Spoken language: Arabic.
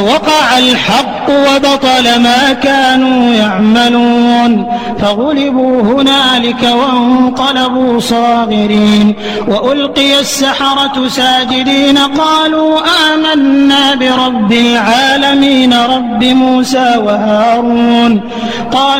وقع الحق وبطل ما كانوا يعملون فغلبوا هنالك وانقلبوا صاغرين وألقي السحرة ساجدين قالوا آمنا برب العالمين رب موسى وهارون قال